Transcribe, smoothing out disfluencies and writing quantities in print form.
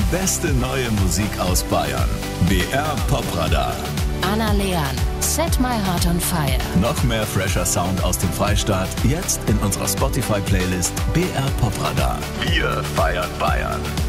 beste neue Musik aus Bayern. BR Popradar. Anna Leon, Set My Heart on Fire. Noch mehr fresher Sound aus dem Freistaat, jetzt in unserer Spotify-Playlist BR Popradar. Wir feiern Bayern.